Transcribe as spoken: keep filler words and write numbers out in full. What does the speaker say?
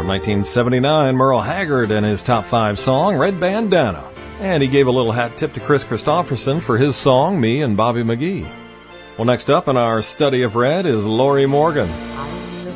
From nineteen seventy-nine, Merle Haggard and his top five song, Red Bandana. And he gave a little hat tip to Chris Christopherson for his song, Me and Bobby McGee. Well, next up in our study of Red is Lorrie Morgan.